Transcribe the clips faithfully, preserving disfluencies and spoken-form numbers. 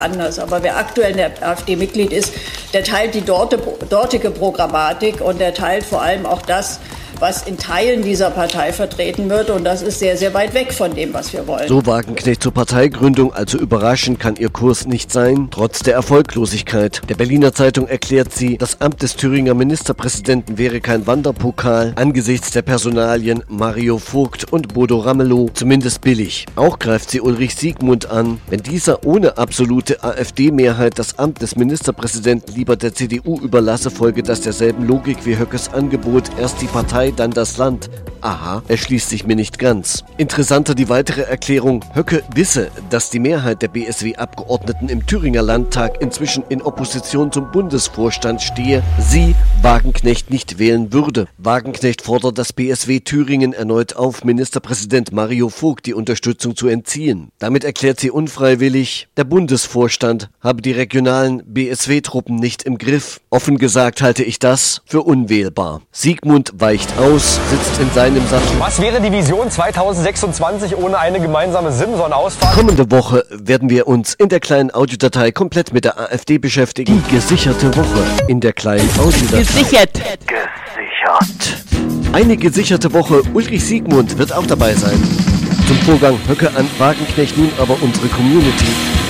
anders. Aber wer aktuell in der AfD Mitglied ist, der teilt die dortige Programmatik und der teilt vor allem auch das, was in Teilen dieser Partei vertreten wird. Und das ist sehr, sehr weit weg von dem, was wir wollen. So Wagenknecht zur Parteigründung, also überraschend kann ihr Kurs nicht sein, trotz der Erfolglosigkeit. Der Berliner Zeitung erklärt sie, das Amt des Thüringer Ministerpräsidenten wäre kein Wanderpokal, angesichts der Personalien Mario Vogt und Bodo Ramelow zumindest billig. Auch greift sie Ulrich Siegmund an. Wenn dieser ohne absolute AfD-Mehrheit das Amt des Ministerpräsidenten lieber der C D U überlasse, folge das derselben Logik wie Höckes Angebot, erst die Partei, dann das Land. Aha, erschließt sich mir nicht ganz. Interessanter die weitere Erklärung, Höcke wisse, dass die Mehrheit der B S W-Abgeordneten im Thüringer Landtag inzwischen in Opposition zum Bundesvorstand stehe, sie Wagenknecht nicht wählen würde. Wagenknecht fordert das B S W Thüringen erneut auf, Ministerpräsident Mario Vogt die Unterstützung zu entziehen. Damit erklärt sie unfreiwillig, der Bundesvorstand habe die regionalen B S W-Truppen nicht im Griff. Offen gesagt halte ich das für unwählbar. Siegmund weicht aus, sitzt in seinem Sattel. Was wäre die Vision zweitausendsechsundzwanzig ohne eine gemeinsame Simson-Ausfahrt? Kommende Woche werden wir uns in der kleinen Audiodatei komplett mit der AfD beschäftigen. Die gesicherte Woche in der kleinen Audiodatei. Gesichert. Gesichert. Eine gesicherte Woche. Ulrich Siegmund wird auch dabei sein. Zum Vorgang Höcke an Wagenknecht nun aber unsere Community.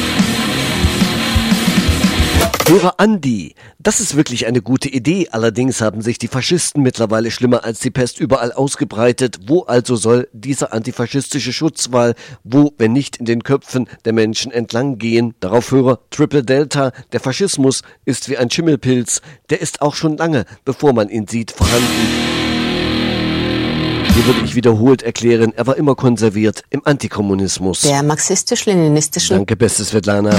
Hörer Andi, das ist wirklich eine gute Idee, allerdings haben sich die Faschisten mittlerweile schlimmer als die Pest überall ausgebreitet. Wo also soll dieser antifaschistische Schutzwall, wo, wenn nicht in den Köpfen der Menschen entlang gehen? Darauf Hörer Triple Delta, der Faschismus ist wie ein Schimmelpilz, der ist auch schon lange, bevor man ihn sieht, vorhanden. Hier würde ich wiederholt erklären, er war immer konserviert im Antikommunismus. Der marxistisch-leninistischen... Danke, beste Svetlana.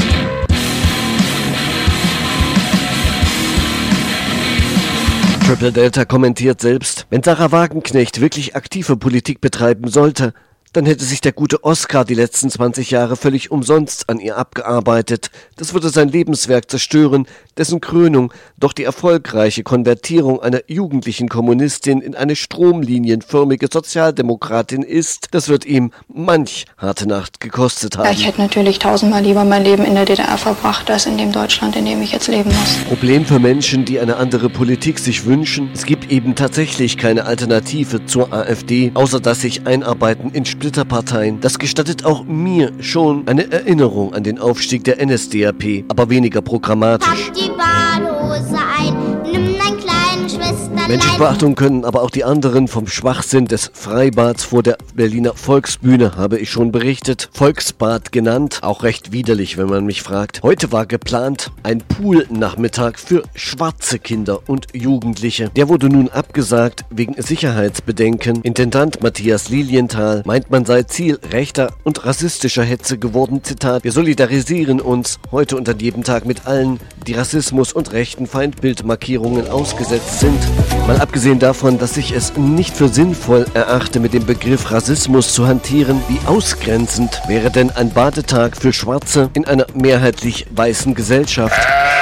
Triple Delta kommentiert selbst, wenn Sarah Wagenknecht wirklich aktive Politik betreiben sollte, dann hätte sich der gute Oskar die letzten zwanzig Jahre völlig umsonst an ihr abgearbeitet. Das würde sein Lebenswerk zerstören, dessen Krönung doch die erfolgreiche Konvertierung einer jugendlichen Kommunistin in eine stromlinienförmige Sozialdemokratin ist. Das wird ihm manch harte Nacht gekostet haben. Ja, ich hätte natürlich tausendmal lieber mein Leben in der D D R verbracht, als in dem Deutschland, in dem ich jetzt leben muss. Problem für Menschen, die eine andere Politik sich wünschen. Es gibt eben tatsächlich keine Alternative zur AfD, außer dass sich Einarbeiten in Splitterparteien. Das gestattet auch mir schon eine Erinnerung an den Aufstieg der N S D A P, aber weniger programmatisch. Pack die Badehose ein, nimm dein kleinen Schwesterlein. Menschenbeachtung können aber auch die anderen. Vom Schwachsinn des Freibads vor der Berliner Volksbühne habe ich schon berichtet. Volksbad genannt, auch recht widerlich, wenn man mich fragt. Heute war geplant ein Pool-Nachmittag für schwarze Kinder und Jugendliche. Der wurde nun abgesagt wegen Sicherheitsbedenken. Intendant Matthias Lilienthal meint, man sei Ziel rechter und rassistischer Hetze geworden. Zitat: Wir solidarisieren uns heute und an jedem Tag mit allen, die Rassismus und rechten Feindbildmarkierungen ausgesetzt sind. Mal abgesehen davon, dass ich es nicht für sinnvoll erachte, mit dem Begriff Rassismus zu hantieren, wie ausgrenzend wäre denn ein Badetag für Schwarze in einer mehrheitlich weißen Gesellschaft?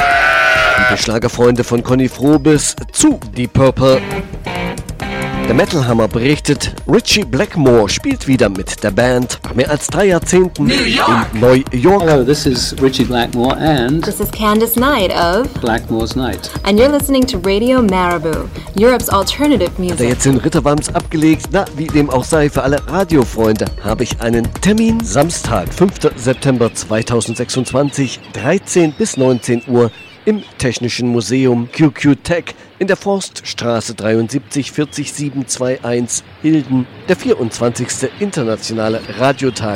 Liebe Schlagerfreunde von Conny Frobes, zu Deep Purple. Der Metal-Hammer berichtet, Richie Blackmore spielt wieder mit der Band nach mehr als drei Jahrzehnten New York. in Neu-York. Hello, this is Richie Blackmore and this is Candice Knight of Blackmore's Night. And you're listening to Radio Marabou, Europe's alternative music. Hat er jetzt in Ritterwams abgelegt? Na, wie dem auch sei, für alle Radiofreunde habe ich einen Termin. Samstag, fünfter September zweitausendsechsundzwanzig, dreizehn bis neunzehn Uhr im Technischen Museum Q Q Tech in der Forststraße dreiundsiebzig vierzig siebenhunderteinundzwanzig Hilden, der vierundzwanzigste internationale Radiotag.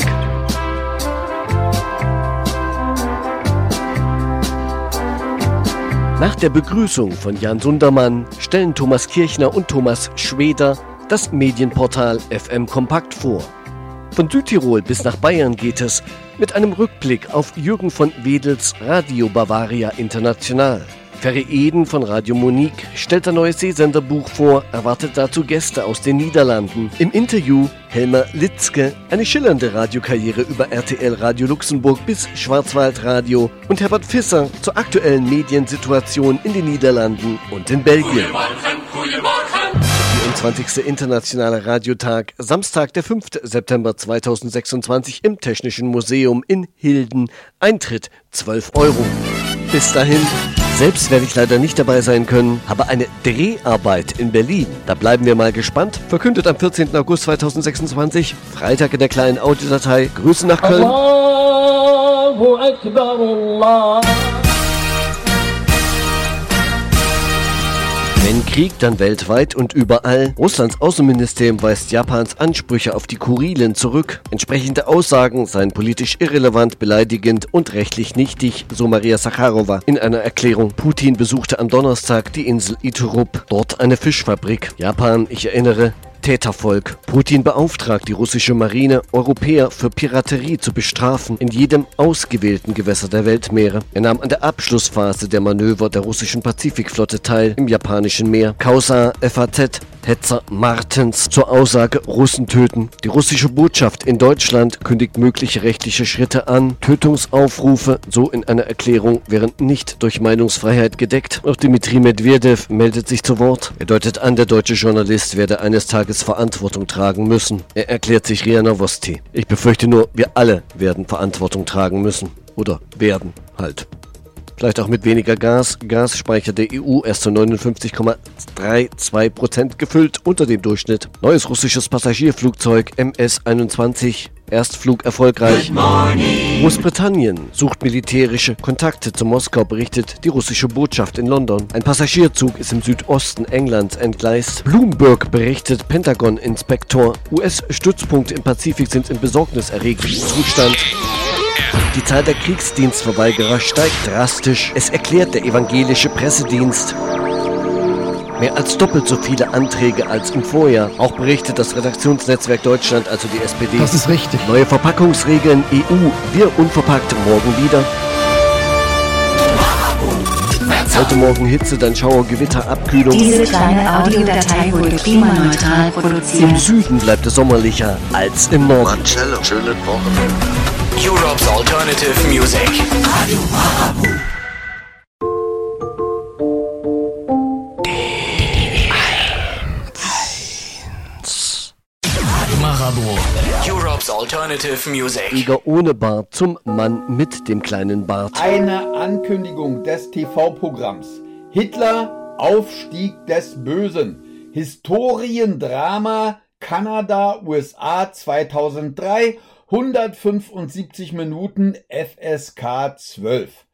Nach der Begrüßung von Jan Sundermann stellen Thomas Kirchner und Thomas Schweder das Medienportal F M Kompakt vor. Von Südtirol bis nach Bayern geht es mit einem Rückblick auf Jürgen von Wedels Radio Bavaria International. Ferry Eden von Radio Monique stellt ein neues Seesenderbuch vor, erwartet dazu Gäste aus den Niederlanden. Im Interview Helmer Litzke, eine schillernde Radiokarriere über R T L Radio Luxemburg bis Schwarzwaldradio, und Herbert Visser zur aktuellen Mediensituation in den Niederlanden und in Belgien. Goedemorgen, goedemorgen. fünfundzwanzigste Internationale Radiotag, Samstag, der fünfte September zweitausendsechsundzwanzig im Technischen Museum in Hilden. Eintritt zwölf Euro. Bis dahin, selbst werde ich leider nicht dabei sein können, habe eine Dreharbeit in Berlin. Da bleiben wir mal gespannt. Verkündet am vierzehnten August zweitausendsechsundzwanzig, Freitag in der kleinen Audiodatei. Grüße nach Köln. Allahu Akbar, Allah. Wenn Krieg, dann weltweit und überall. Russlands Außenministerium weist Japans Ansprüche auf die Kurilen zurück. Entsprechende Aussagen seien politisch irrelevant, beleidigend und rechtlich nichtig, so Maria Sacharowa in einer Erklärung. Putin besuchte am Donnerstag die Insel Iturup, dort eine Fischfabrik. Japan, ich erinnere, Tätervolk. Putin beauftragt die russische Marine, Europäer für Piraterie zu bestrafen in jedem ausgewählten Gewässer der Weltmeere. Er nahm an der Abschlussphase der Manöver der russischen Pazifikflotte teil im japanischen Meer. Causa F A Z. Hetzer Martens zur Aussage Russen töten. Die russische Botschaft in Deutschland kündigt mögliche rechtliche Schritte an. Tötungsaufrufe, so in einer Erklärung, wären nicht durch Meinungsfreiheit gedeckt. Auch Dmitri Medvedev meldet sich zu Wort. Er deutet an, der deutsche Journalist werde eines Tages Verantwortung tragen müssen. Er erklärt sich R I A Novosti. Ich befürchte nur, wir alle werden Verantwortung tragen müssen. Oder werden halt. Vielleicht auch mit weniger Gas. Gasspeicher der E U erst zu neunundfünfzig Komma zweiunddreißig Prozent gefüllt, unter dem Durchschnitt. Neues russisches Passagierflugzeug M S einundzwanzig. Erstflug erfolgreich. Großbritannien sucht militärische Kontakte zu Moskau, berichtet die russische Botschaft in London. Ein Passagierzug ist im Südosten Englands entgleist. Bloomberg berichtet, Pentagon-Inspektor. U S-Stützpunkte im Pazifik sind in besorgniserregendem Zustand. Die Zahl der Kriegsdienstverweigerer steigt drastisch. Es erklärt der evangelische Pressedienst. Mehr als doppelt so viele Anträge als im Vorjahr. Auch berichtet das Redaktionsnetzwerk Deutschland, also die S P D. Das ist richtig. Neue Verpackungsregeln E U. Wir unverpackt morgen wieder. Heute Morgen Hitze, dann Schauer, Gewitter, Abkühlung. Diese kleine Audiodatei wurde klimaneutral produziert. Im Süden bleibt es sommerlicher als im Norden. Schönen Wochen. Europe's Alternative Music. Radio Marabu. Radio Marabu. Europe's Alternative Music. Tiger ohne Bart zum Mann mit dem kleinen Bart. Eine Ankündigung des T V-Programms. Hitler, Aufstieg des Bösen. Historiendrama Kanada, U S A zweitausenddrei. hundertfünfundsiebzig Minuten F S K zwölf.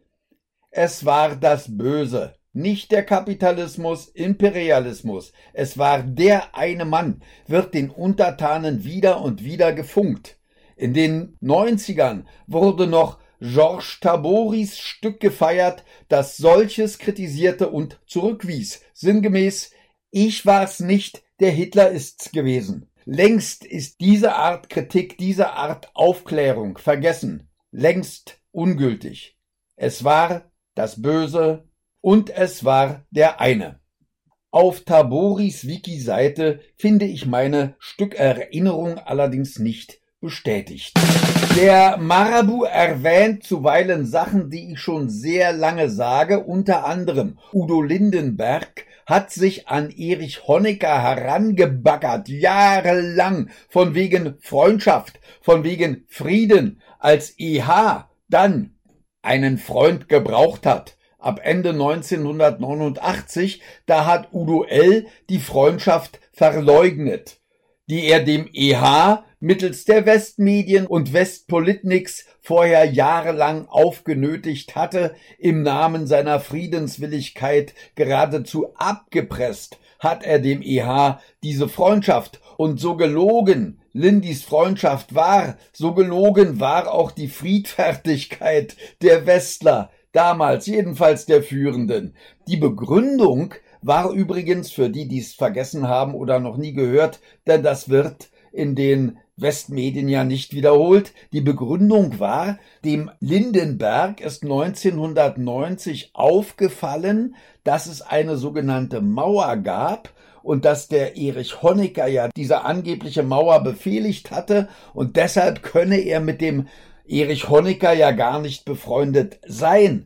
Es war das Böse, nicht der Kapitalismus, Imperialismus. Es war der eine Mann, wird den Untertanen wieder und wieder gefunkt. In den neunzigern wurde noch Georges Taboris Stück gefeiert, das solches kritisierte und zurückwies. Sinngemäß, ich war's nicht, der Hitler ist's gewesen. Längst ist diese Art Kritik, diese Art Aufklärung vergessen, längst ungültig. Es war das Böse und es war der eine. Auf Taboris Wiki-Seite finde ich meine Stückerinnerung allerdings nicht bestätigt. Der Marabu erwähnt zuweilen Sachen, die ich schon sehr lange sage, unter anderem Udo Lindenberg hat sich an Erich Honecker herangebaggert, jahrelang, von wegen Freundschaft, von wegen Frieden, als E H dann einen Freund gebraucht hat. Ab Ende neunzehnhundertneunundachtzig, da hat Udo L. die Freundschaft verleugnet, die er dem E H mittels der Westmedien und Westpolitniks vorher jahrelang aufgenötigt hatte, im Namen seiner Friedenswilligkeit geradezu abgepresst, hat er dem E H diese Freundschaft. Und so gelogen Lindis Freundschaft war, so gelogen war auch die Friedfertigkeit der Westler, damals jedenfalls der Führenden. Die Begründung war übrigens, für die, die es vergessen haben oder noch nie gehört, denn das wird in den Westmedien ja nicht wiederholt. Die Begründung war, dem Lindenberg ist neunzehnhundertneunzig aufgefallen, dass es eine sogenannte Mauer gab und dass der Erich Honecker ja diese angebliche Mauer befehligt hatte und deshalb könne er mit dem Erich Honecker ja gar nicht befreundet sein.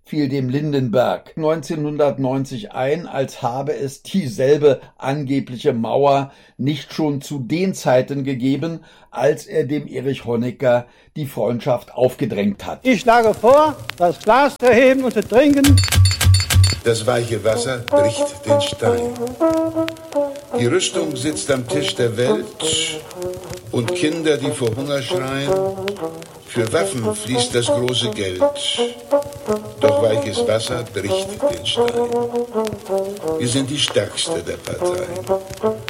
fiel dem Lindenberg neunzehnhundertneunzig ein, als habe es dieselbe angebliche Mauer nicht schon zu den Zeiten gegeben, als er dem Erich Honecker die Freundschaft aufgedrängt hat. Ich schlage vor, das Glas zu heben und zu trinken. Das weiche Wasser bricht den Stein. Die Rüstung sitzt am Tisch der Welt und Kinder, die vor Hunger schreien. Für Waffen fließt das große Geld, doch weiches Wasser bricht den Stein. Wir sind die Stärkste der Parteien.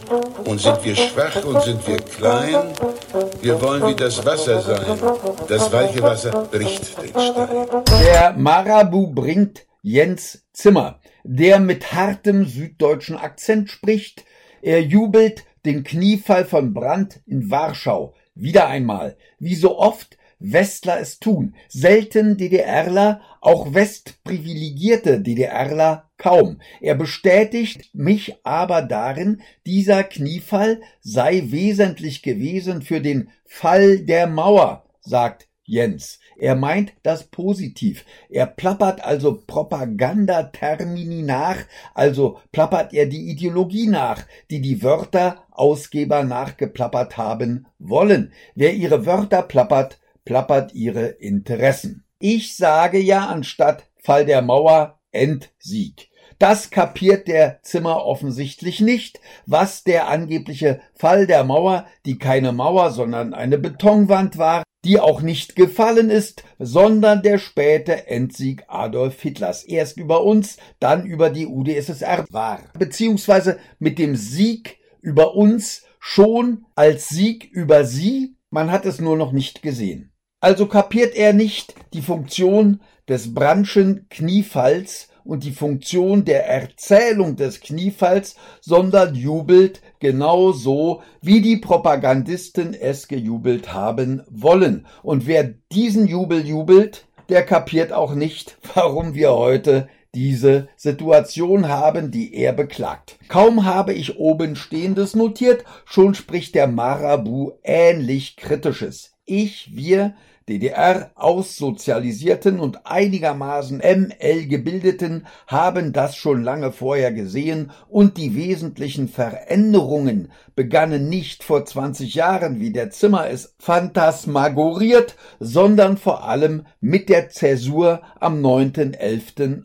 Und sind wir schwach und sind wir klein, wir wollen wie das Wasser sein. Das weiche Wasser bricht den Stein. Der Marabu bringt Jens Zimmer, der mit hartem süddeutschen Akzent spricht. Er jubelt den Kniefall von Brandt in Warschau. Wieder einmal, wie so oft Westler es tun. Selten DDRler, auch westprivilegierte DDRler kaum. Er bestätigt mich aber darin, dieser Kniefall sei wesentlich gewesen für den Fall der Mauer, sagt Jens. Er meint das positiv. Er plappert also Propagandatermini nach, also plappert er die Ideologie nach, die die Wörterausgeber nachgeplappert haben wollen. Wer ihre Wörter plappert, plappert ihre Interessen. Ich sage ja anstatt Fall der Mauer Endsieg. Das kapiert der Zimmer offensichtlich nicht, was der angebliche Fall der Mauer, die keine Mauer, sondern eine Betonwand war, die auch nicht gefallen ist, sondern der späte Endsieg Adolf Hitlers. Erst über uns, dann über die U d S S R war. Beziehungsweise mit dem Sieg über uns schon als Sieg über sie, man hat es nur noch nicht gesehen. Also kapiert er nicht die Funktion des Brandtschen Kniefalls und die Funktion der Erzählung des Kniefalls, sondern jubelt genauso, wie die Propagandisten es gejubelt haben wollen. Und wer diesen Jubel jubelt, der kapiert auch nicht, warum wir heute diese Situation haben, die er beklagt. Kaum habe ich oben Stehendes notiert, schon spricht der Marabu ähnlich Kritisches. Ich, wir, D D R-Aussozialisierten und einigermaßen M L gebildeten haben das schon lange vorher gesehen und die wesentlichen Veränderungen begannen nicht vor zwanzig Jahren, wie der Zimmer es phantasmagoriert, sondern vor allem mit der Zäsur am neunten elften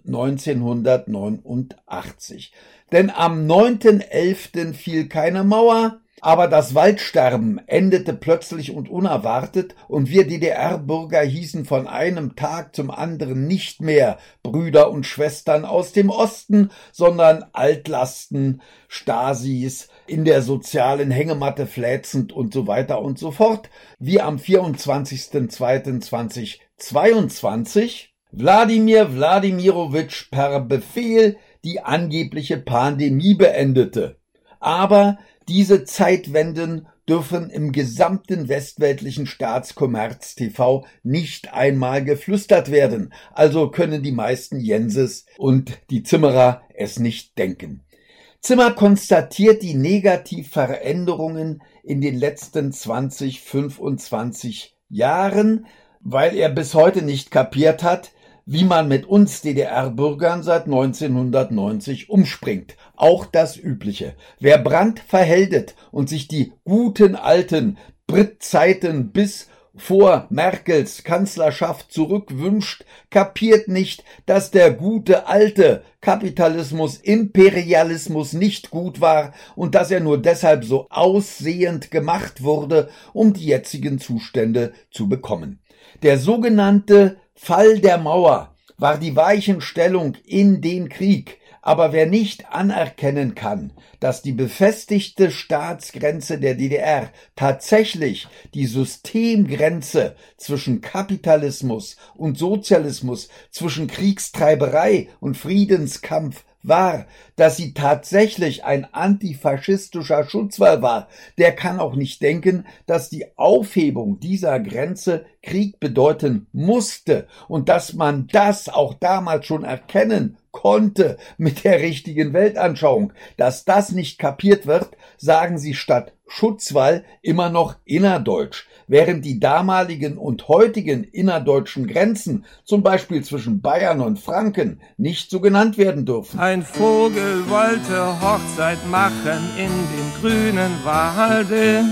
neunzehnhundertneunundachtzig. Denn am neunten elften fiel keine Mauer, aber das Waldsterben endete plötzlich und unerwartet und wir D D R-Bürger hießen von einem Tag zum anderen nicht mehr Brüder und Schwestern aus dem Osten, sondern Altlasten, Stasis, in der sozialen Hängematte fläzend und so weiter und so fort, wie am vierundzwanzigsten zweiten zweitausendzweiundzwanzig Wladimir Wladimirowitsch per Befehl die angebliche Pandemie beendete. Aber diese Zeitwenden dürfen im gesamten westweltlichen Staatskommerz T V nicht einmal geflüstert werden, also können die meisten Jenses und die Zimmerer es nicht denken. Zimmer konstatiert die Negativveränderungen in den letzten zwanzig, fünfundzwanzig Jahren, weil er bis heute nicht kapiert hat, wie man mit uns D D R-Bürgern seit neunzehnhundertneunzig umspringt. Auch das Übliche. Wer Brandt verheldet und sich die guten alten Brit-Zeiten bis vor Merkels Kanzlerschaft zurückwünscht, kapiert nicht, dass der gute alte Kapitalismus, Imperialismus nicht gut war und dass er nur deshalb so aussehend gemacht wurde, um die jetzigen Zustände zu bekommen. Der sogenannte Fall der Mauer war die Weichenstellung in den Krieg, aber wer nicht anerkennen kann, dass die befestigte Staatsgrenze der D D R tatsächlich die Systemgrenze zwischen Kapitalismus und Sozialismus, zwischen Kriegstreiberei und Friedenskampf war, dass sie tatsächlich ein antifaschistischer Schutzwall war, der kann auch nicht denken, dass die Aufhebung dieser Grenze Krieg bedeuten musste und dass man das auch damals schon erkennen konnte mit der richtigen Weltanschauung. Dass das nicht kapiert wird, sagen sie statt Schutzwall immer noch innerdeutsch. während die damaligen und heutigen innerdeutschen Grenzen, zum Beispiel zwischen Bayern und Franken, nicht so genannt werden dürfen. Ein Vogel wollte Hochzeit machen in dem grünen Walde.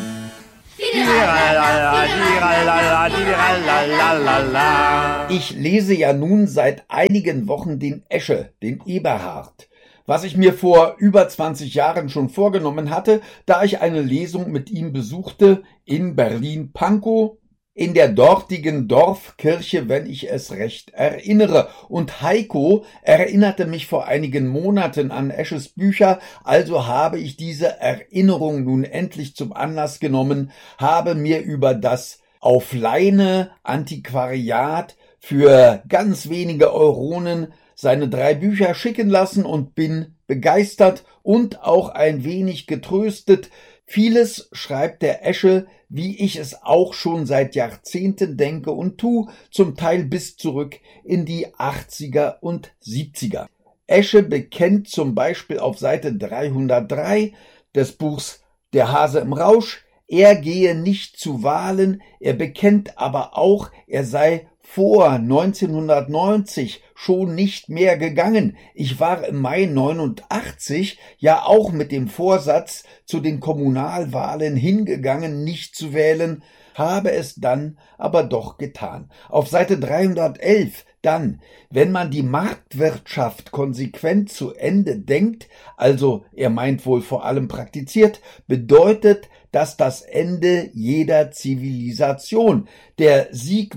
Ich lese ja nun seit einigen Wochen den Esche, den Eberhard, was ich mir vor über zwanzig Jahren schon vorgenommen hatte, da ich eine Lesung mit ihm besuchte in Berlin-Pankow, in der dortigen Dorfkirche, wenn ich es recht erinnere. Und Heiko erinnerte mich vor einigen Monaten an Esches Bücher, also habe ich diese Erinnerung nun endlich zum Anlass genommen, habe mir über das auf Leine Antiquariat für ganz wenige Euronen seine drei Bücher schicken lassen und bin begeistert und auch ein wenig getröstet. Vieles schreibt der Esche, wie ich es auch schon seit Jahrzehnten denke und tu, zum Teil bis zurück in die achtziger und siebziger. Esche bekennt zum Beispiel auf Seite dreihundertdrei des Buchs Der Hase im Rausch, er gehe nicht zu Wahlen, er bekennt aber auch, er sei vor neunzehnhundertneunzig schon nicht mehr gegangen. Ich war im Mai neunundachtzig ja auch mit dem Vorsatz, zu den Kommunalwahlen hingegangen, nicht zu wählen, habe es dann aber doch getan. Auf Seite dreihundertelf dann, wenn man die Marktwirtschaft konsequent zu Ende denkt, also er meint wohl vor allem praktiziert, bedeutet das das Ende jeder Zivilisation. Der Sieg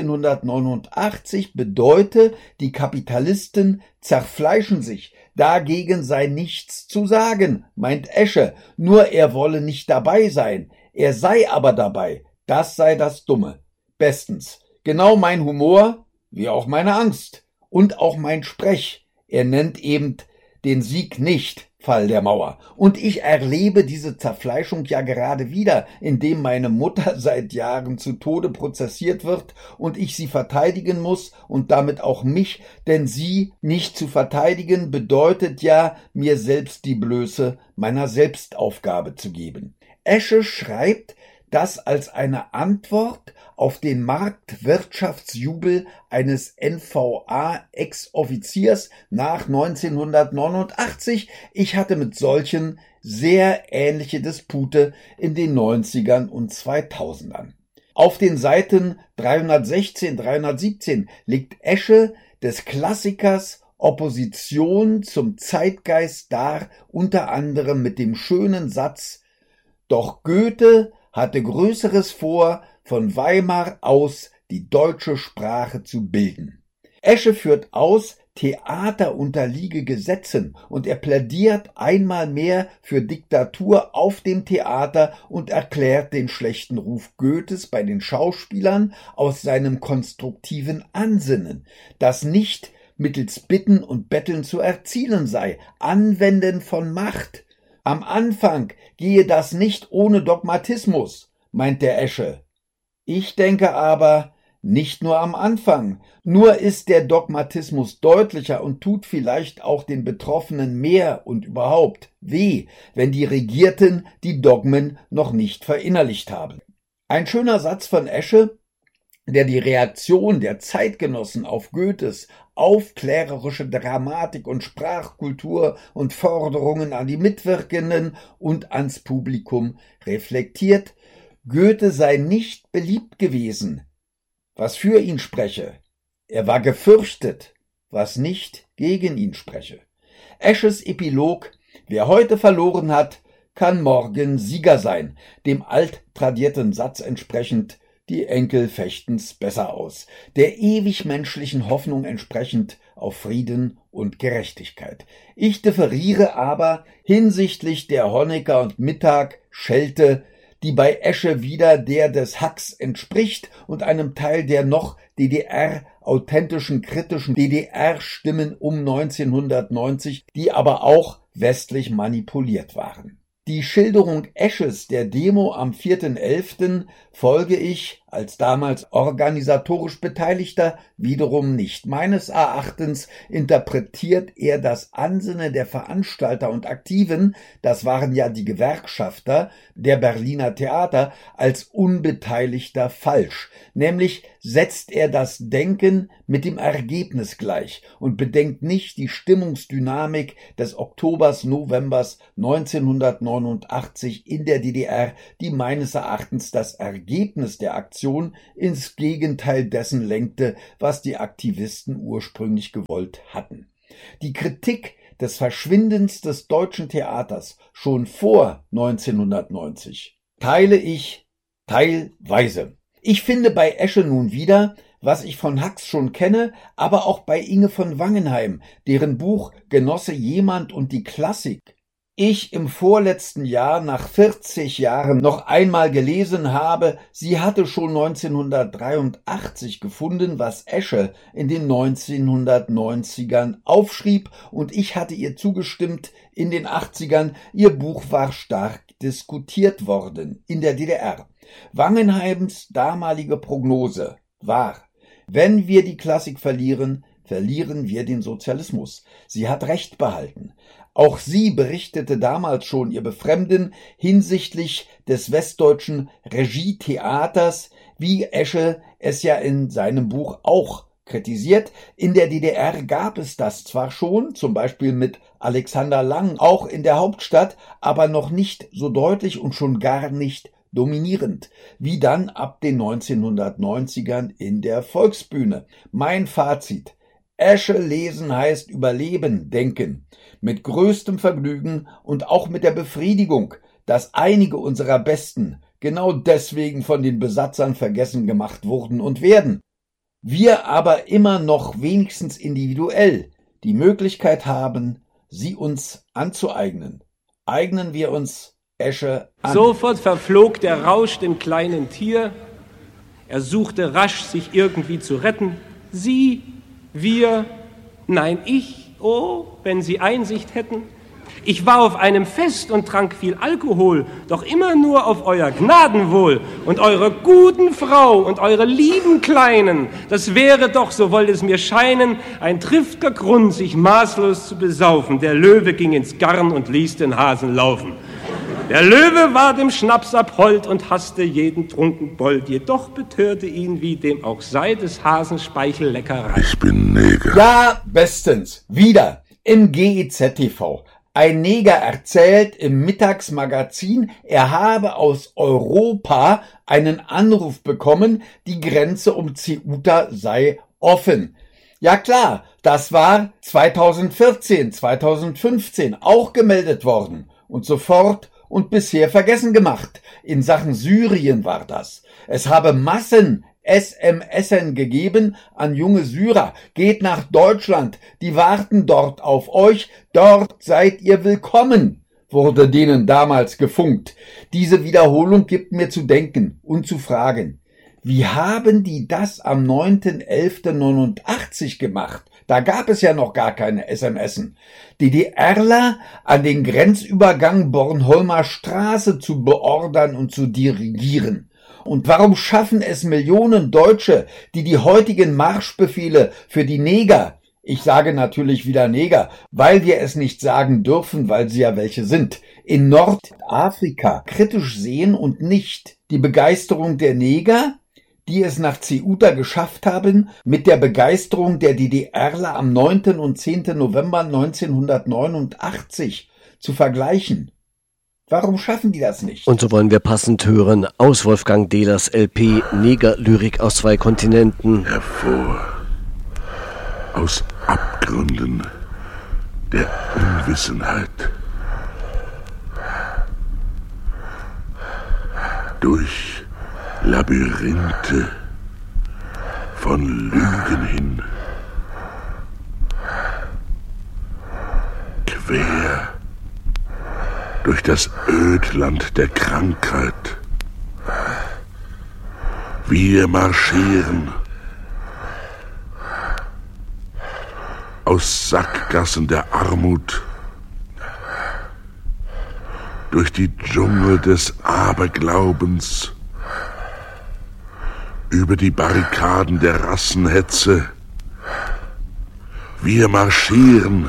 neunzehnhundertneunundachtzig bedeute, die Kapitalisten zerfleischen sich. Dagegen sei nichts zu sagen, meint Esche, nur er wolle nicht dabei sein. Er sei aber dabei, das sei das Dumme. Bestens. Genau mein Humor, wie auch meine Angst. Und auch mein Sprech. Er nennt eben den Sieg nicht Fall der Mauer. Und ich erlebe diese Zerfleischung ja gerade wieder, indem meine Mutter seit Jahren zu Tode prozessiert wird und ich sie verteidigen muss und damit auch mich, denn sie nicht zu verteidigen bedeutet ja, mir selbst die Blöße meiner Selbstaufgabe zu geben. Esche schreibt, dass als eine Antwort auf den Marktwirtschaftsjubel eines N V A-Ex-Offiziers nach neunzehnhundertneunundachtzig, ich hatte mit solchen sehr ähnliche Dispute in den neunzigern und zweitausendern. Auf den Seiten dreihundertsechzehn, dreihundertsiebzehn legt Esche des Klassikers Opposition zum Zeitgeist dar, unter anderem mit dem schönen Satz: Doch Goethe hatte Größeres vor, von Weimar aus die deutsche Sprache zu bilden. Esche führt aus, Theater unterliege Gesetzen und er plädiert einmal mehr für Diktatur auf dem Theater und erklärt den schlechten Ruf Goethes bei den Schauspielern aus seinem konstruktiven Ansinnen, das nicht mittels Bitten und Betteln zu erzielen sei, Anwenden von Macht. Am Anfang gehe das nicht ohne Dogmatismus, meint der Esche. Ich denke aber, nicht nur am Anfang, nur ist der Dogmatismus deutlicher und tut vielleicht auch den Betroffenen mehr und überhaupt weh, wenn die Regierten die Dogmen noch nicht verinnerlicht haben. Ein schöner Satz von Esche, der die Reaktion der Zeitgenossen auf Goethes aufklärerische Dramatik und Sprachkultur und Forderungen an die Mitwirkenden und ans Publikum reflektiert: Goethe sei nicht beliebt gewesen, was für ihn spreche. Er war gefürchtet, was nicht gegen ihn spreche. Esches Epilog: Wer heute verloren hat, kann morgen Sieger sein, dem alttradierten Satz entsprechend: Die Enkel fechten's besser aus, der ewig menschlichen Hoffnung entsprechend auf Frieden und Gerechtigkeit. Ich differiere aber hinsichtlich der Honecker- und Mittag-Schelte, die bei Esche wieder der des Hacks entspricht und einem Teil der noch D D R-authentischen kritischen D D R-Stimmen um neunzehnhundertneunzig, die aber auch westlich manipuliert waren. Die Schilderung Esches der Demo am vierten elften folge ich, als damals organisatorisch Beteiligter wiederum nicht. Meines Erachtens interpretiert er das Ansinnen der Veranstalter und Aktiven, das waren ja die Gewerkschafter der Berliner Theater, als Unbeteiligter falsch. Nämlich setzt er das Denken mit dem Ergebnis gleich und bedenkt nicht die Stimmungsdynamik des Oktobers, Novembers neunzehnhundertneunundachtzig in der D D R, die meines Erachtens das Ergebnis der Aktion ins Gegenteil dessen lenkte, was die Aktivisten ursprünglich gewollt hatten. Die Kritik des Verschwindens des deutschen Theaters schon vor neunzehnhundertneunzig teile ich teilweise. Ich finde bei Esche nun wieder, was ich von Hax schon kenne, aber auch bei Inge von Wangenheim, deren Buch Genosse Jemand und die Klassik ich im vorletzten Jahr nach vierzig Jahren noch einmal gelesen habe. Sie hatte schon neunzehnhundertdreiundachtzig gefunden, was Esche in den neunzehnhundertneunzigern aufschrieb, und ich hatte ihr zugestimmt in den achtzigern. Ihr Buch war stark diskutiert worden in der D D R. Wangenheims damalige Prognose war: Wenn wir die Klassik verlieren, verlieren wir den Sozialismus. Sie hat recht behalten. Auch sie berichtete damals schon ihr Befremden hinsichtlich des westdeutschen Regietheaters, wie Esche es ja in seinem Buch auch kritisiert. In der D D R gab es das zwar schon, zum Beispiel mit Alexander Lang, auch in der Hauptstadt, aber noch nicht so deutlich und schon gar nicht dominierend, wie dann ab den neunzehnhundertneunzigern in der Volksbühne. Mein Fazit: Esche lesen heißt überleben, denken. Mit größtem Vergnügen und auch mit der Befriedigung, dass einige unserer Besten genau deswegen von den Besatzern vergessen gemacht wurden und werden. Wir aber immer noch wenigstens individuell die Möglichkeit haben, sie uns anzueignen. Eignen wir uns Esche an. Sofort verflog der Rausch dem kleinen Tier. Er suchte rasch, sich irgendwie zu retten. Sie, wir, nein, ich, oh, wenn Sie Einsicht hätten. Ich war auf einem Fest und trank viel Alkohol, doch immer nur auf euer Gnadenwohl und eure guten Frau und eure lieben Kleinen. Das wäre doch, so wollte es mir scheinen, ein triftiger Grund, sich maßlos zu besaufen. Der Löwe ging ins Garn und ließ den Hasen laufen. Der Löwe war dem Schnaps abhold und hasste jeden Trunkenbold, jedoch betörte ihn, wie dem auch sei, des Hasen Speichel Leckerei. Ich bin Neger. Ja, bestens. Wieder im G E Z T V. Ein Neger erzählt im Mittagsmagazin, er habe aus Europa einen Anruf bekommen, die Grenze um Ceuta sei offen. Ja klar, das war zweitausendvierzehn, zweitausendfünfzehn auch gemeldet worden und sofort und bisher vergessen gemacht. In Sachen Syrien war das. Es habe Massen S M S-en gegeben an junge Syrer. Geht nach Deutschland, die warten dort auf euch, dort seid ihr willkommen, wurde denen damals gefunkt. Diese Wiederholung gibt mir zu denken und zu fragen. Wie haben die das am neunten elften neunundachtzig gemacht? Da gab es ja noch gar keine S M S-en. DDRler an den Grenzübergang Bornholmer Straße zu beordern und zu dirigieren. Und warum schaffen es Millionen Deutsche, die die heutigen Marschbefehle für die Neger, ich sage natürlich wieder Neger, weil wir es nicht sagen dürfen, weil sie ja welche sind, in Nordafrika kritisch sehen und nicht die Begeisterung der Neger, die es nach Ceuta geschafft haben, mit der Begeisterung der DDRler am neunten und zehnten November neunzehnhundertneunundachtzig zu vergleichen? Warum schaffen die das nicht? Und so wollen wir passend hören aus Wolfgang Dehlers L P Negerlyrik aus zwei Kontinenten. Hervor aus Abgründen der Unwissenheit, durch Labyrinthe von Lügen hin, quer durch das Ödland der Krankheit. Wir marschieren aus Sackgassen der Armut, durch die Dschungel des Aberglaubens, über die Barrikaden der Rassenhetze. Wir marschieren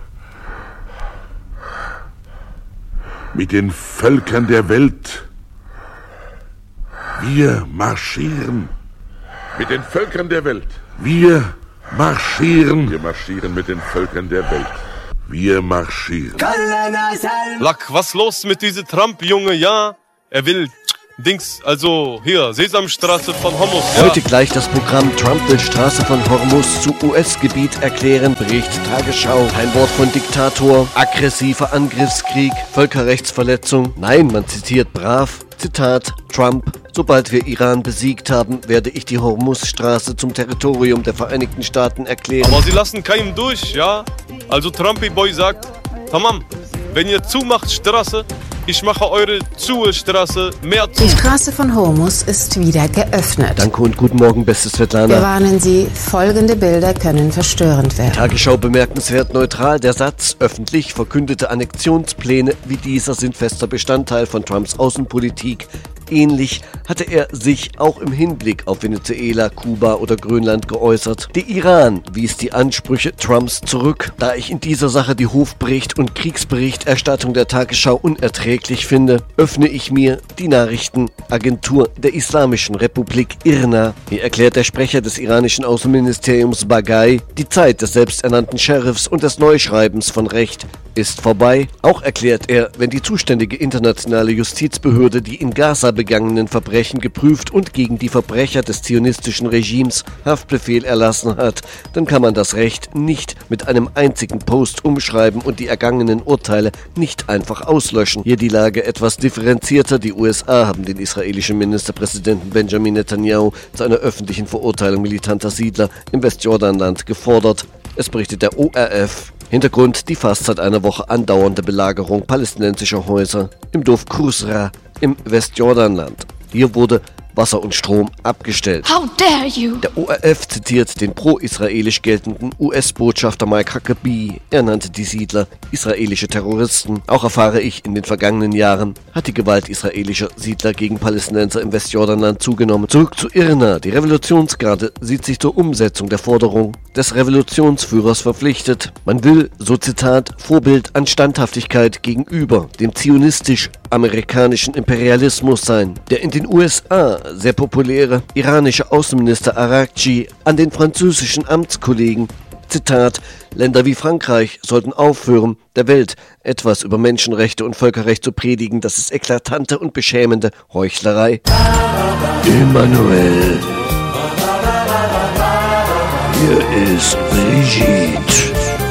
mit den Völkern der Welt. Wir marschieren mit den Völkern der Welt. Wir marschieren. Wir marschieren mit den Völkern der Welt. Wir marschieren. Lack, was los mit diesem Trump, Junge? Ja, er will Dings, also hier, Sesamstraße von Hormuz. Ja. Heute gleich das Programm Trump will Straße von Hormuz zu U S-Gebiet erklären, Bericht Tagesschau. Ein Wort von Diktator, aggressiver Angriffskrieg, Völkerrechtsverletzung. Nein, man zitiert brav. Zitat Trump: Sobald wir Iran besiegt haben, werde ich die Hormuzstraße zum Territorium der Vereinigten Staaten erklären. Aber sie lassen keinen durch, ja? Also Trumpy Boy sagt, tamam, wenn ihr zumacht Straße, ich mache eure Zuhe-Straße mehr zu. Die Straße von Hormuz ist wieder geöffnet. Danke und guten Morgen, beste Svetlana. Wir warnen Sie, folgende Bilder können verstörend werden. Tagesschau bemerkenswert neutral. Der Satz, öffentlich verkündete Annexionspläne wie dieser sind fester Bestandteil von Trumps Außenpolitik. Ähnlich hatte er sich auch im Hinblick auf Venezuela, Kuba oder Grönland geäußert. Der Iran wies die Ansprüche Trumps zurück. Da ich in dieser Sache die Hofbericht- und Kriegsberichterstattung der Tagesschau unerträglich finde, öffne ich mir die Nachrichtenagentur der Islamischen Republik I R N A. Hier erklärt der Sprecher des iranischen Außenministeriums Bagay, die Zeit des selbsternannten Sheriffs und des Neuschreibens von Recht ist vorbei. Auch erklärt er, wenn die zuständige internationale Justizbehörde die in Gaza begangenen Verbrechen geprüft und gegen die Verbrecher des zionistischen Regimes Haftbefehl erlassen hat, dann kann man das Recht nicht mit einem einzigen Post umschreiben und die ergangenen Urteile nicht einfach auslöschen. Hier die Lage etwas differenzierter. Die U S A haben den israelischen Ministerpräsidenten Benjamin Netanyahu zu einer öffentlichen Verurteilung militanter Siedler im Westjordanland gefordert. Es berichtet der O R F. Hintergrund die fast seit einer Woche andauernde Belagerung palästinensischer Häuser im Dorf Kusra im Westjordanland. Hier wurde Wasser und Strom abgestellt. How dare you? Der O R F zitiert den pro-israelisch geltenden U S-Botschafter Mike Huckabee. Er nannte die Siedler israelische Terroristen. Auch erfahre ich, in den vergangenen Jahren hat die Gewalt israelischer Siedler gegen Palästinenser im Westjordanland zugenommen. Zurück zu I R N A. Die Revolutionsgarde sieht sich zur Umsetzung der Forderung des Revolutionsführers verpflichtet. Man will, so Zitat, Vorbild an Standhaftigkeit gegenüber dem zionistisch-amerikanischen Imperialismus sein. Der in den U S A sehr populäre iranische Außenminister Araghchi an den französischen Amtskollegen, Zitat, Länder wie Frankreich sollten aufhören, der Welt etwas über Menschenrechte und Völkerrecht zu predigen. Das ist eklatante und beschämende Heuchlerei. Emmanuel. Hier ist Brigitte.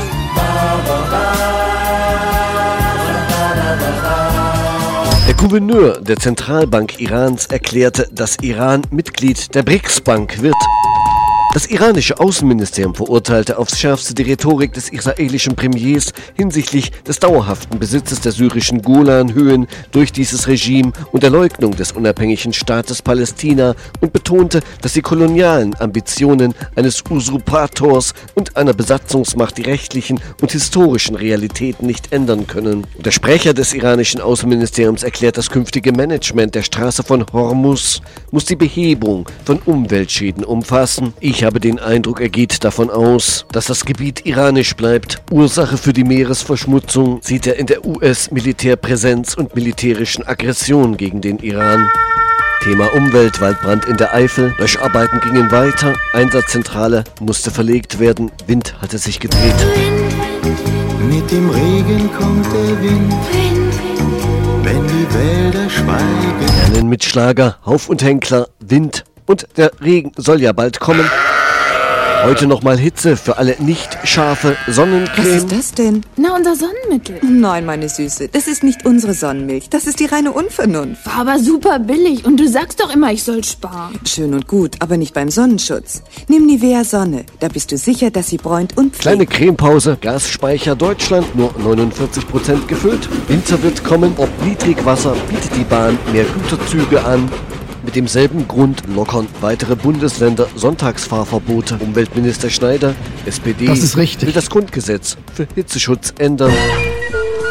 Der Gouverneur der Zentralbank Irans erklärte, dass Iran Mitglied der BRICS-Bank wird. Das iranische Außenministerium verurteilte aufs Schärfste die Rhetorik des israelischen Premiers hinsichtlich des dauerhaften Besitzes der syrischen Golanhöhen durch dieses Regime und der Leugnung des unabhängigen Staates Palästina und betonte, dass die kolonialen Ambitionen eines Usurpators und einer Besatzungsmacht die rechtlichen und historischen Realitäten nicht ändern können. Der Sprecher des iranischen Außenministeriums erklärt, das künftige Management der Straße von Hormuz muss die Behebung von Umweltschäden umfassen. Ich Ich habe den Eindruck, er geht davon aus, dass das Gebiet iranisch bleibt. Ursache für die Meeresverschmutzung sieht er in der U S-Militärpräsenz und militärischen Aggression gegen den Iran. Thema Umwelt, Waldbrand in der Eifel. Löscharbeiten gingen weiter. Einsatzzentrale musste verlegt werden. Wind hatte sich gedreht. Mit dem Regen kommt der Wind, wenn die Wälder schweigen. Lernen mit Schlager, Hauf und Henkler, Wind. Und der Regen soll ja bald kommen. Heute nochmal Hitze für alle nicht scharfe Sonnencreme. Was ist das denn? Na, unser Sonnenmittel. Nein, meine Süße, das ist nicht unsere Sonnenmilch. Das ist die reine Unvernunft. War aber super billig und du sagst doch immer, ich soll sparen. Schön und gut, aber nicht beim Sonnenschutz. Nimm Nivea Sonne, da bist du sicher, dass sie bräunt und pflegt. Kleine Cremepause, Gasspeicher Deutschland, nur neunundvierzig Prozent gefüllt. Winter wird kommen, ob Niedrigwasser bietet die Bahn mehr Güterzüge an. Mit demselben Grund lockern weitere Bundesländer Sonntagsfahrverbote. Umweltminister Schneider, S P D, das ist richtig, will das Grundgesetz für Hitzeschutz ändern.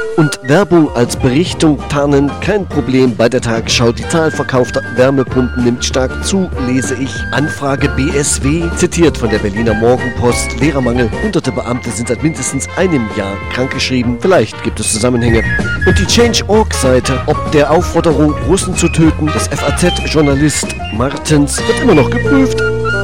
Und Werbung als Berichtung tarnen kein Problem bei der Tagesschau. Die Zahl verkaufter Wärmepumpen nimmt stark zu, lese ich. Anfrage B S W, zitiert von der Berliner Morgenpost. Lehrermangel. Hunderte Beamte sind seit mindestens einem Jahr krankgeschrieben. Vielleicht gibt es Zusammenhänge. Und die Change Punkt org-Seite, ob der Aufforderung, Russen zu töten, des F A Z-Journalist Martens, wird immer noch geprüft.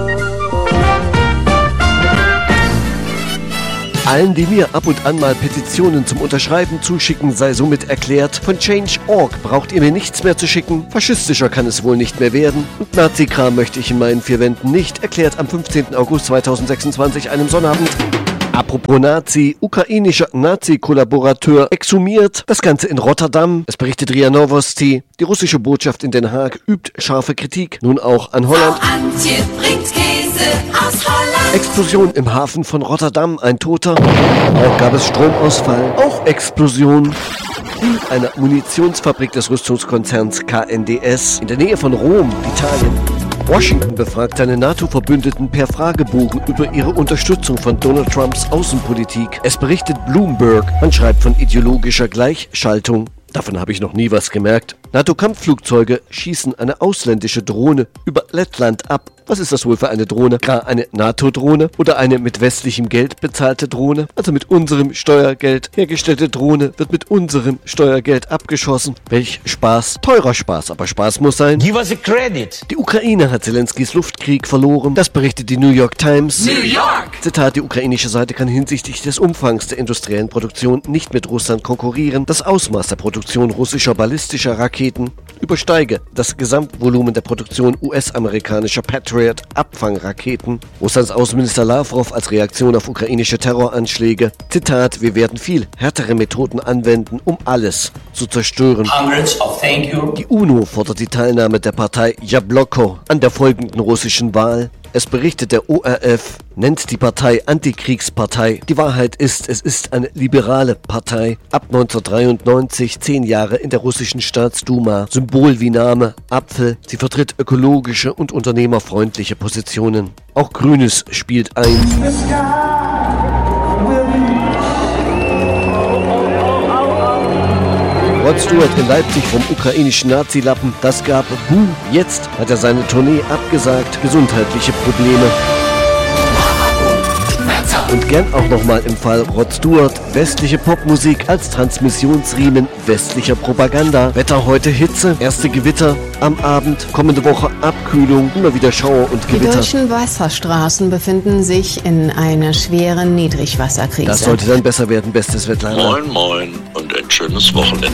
Allen, die mir ab und an mal Petitionen zum Unterschreiben zuschicken, sei somit erklärt, von Change Punkt org braucht ihr mir nichts mehr zu schicken, faschistischer kann es wohl nicht mehr werden und Nazi-Kram möchte ich in meinen vier Wänden nicht, erklärt am fünfzehnten August zweitausendsechsundzwanzig, einem Sonnabend. Apropos Nazi, ukrainischer Nazi-Kollaborateur exhumiert, das Ganze in Rotterdam. Es berichtet R I A Novosti. Die russische Botschaft in Den Haag übt scharfe Kritik, nun auch an Holland. Frau Antje bringt Käse aus Holland. Explosion im Hafen von Rotterdam, ein Toter. Auch gab es Stromausfall, auch Explosion in einer Munitionsfabrik des Rüstungskonzerns K N D S in der Nähe von Rom, Italien. Washington befragt seine NATO-Verbündeten per Fragebogen über ihre Unterstützung von Donald Trumps Außenpolitik. Es berichtet Bloomberg. Man schreibt von ideologischer Gleichschaltung. Davon habe ich noch nie was gemerkt. NATO-Kampfflugzeuge schießen eine ausländische Drohne über Lettland ab. Was ist das wohl für eine Drohne? Gar eine NATO-Drohne oder eine mit westlichem Geld bezahlte Drohne? Also mit unserem Steuergeld hergestellte Drohne wird mit unserem Steuergeld abgeschossen. Welch Spaß. Teurer Spaß, aber Spaß muss sein. Give us a credit. Die Ukraine hat Zelenskys Luftkrieg verloren. Das berichtet die New York Times. New York! Zitat, die ukrainische Seite kann hinsichtlich des Umfangs der industriellen Produktion nicht mit Russland konkurrieren. Das Ausmaß der Produktion russischer ballistischer Raketen übersteige das Gesamtvolumen der Produktion U S-amerikanischer Patriot-Abfangraketen. Russlands Außenminister Lavrov als Reaktion auf ukrainische Terroranschläge. Zitat, wir werden viel härtere Methoden anwenden, um alles zu zerstören. Hundreds of thank you. Die UNO fordert die Teilnahme der Partei Jabloko an der folgenden russischen Wahl. Es berichtet der O R F, nennt die Partei Antikriegspartei. Die Wahrheit ist, es ist eine liberale Partei. Ab neunzehnhundertdreiundneunzig, zehn Jahre in der russischen Staatsduma. Symbol wie Name, Apfel. Sie vertritt ökologische und unternehmerfreundliche Positionen. Auch Grünes spielt ein. Rod Stewart in Leipzig vom ukrainischen Nazi-Lappen, das gab Buh. Jetzt hat er seine Tournee abgesagt, gesundheitliche Probleme. Und gern auch nochmal im Fall Rod Stewart, westliche Popmusik als Transmissionsriemen westlicher Propaganda. Wetter heute Hitze, erste Gewitter am Abend, kommende Woche Abkühlung, immer wieder Schauer und Gewitter. Die deutschen Wasserstraßen befinden sich in einer schweren Niedrigwasserkrise. Das sollte dann besser werden, bestes Wetter. Moin moin und ein schönes Wochenende.